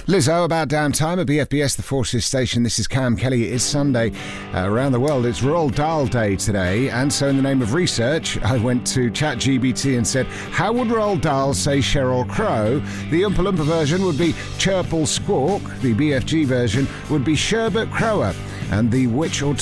Lizzo, about damn time at BFBS, the Forces station. This is Cam Kelly. It is Sunday. Around the world, it's Roald Dahl Day today. And so in the name of research, I went to ChatGPT and said, how would Roald Dahl say Sheryl Crow? The Oompa Loompa version would be Chirple Squawk. The BFG version would be Sherbet Crower. And the which or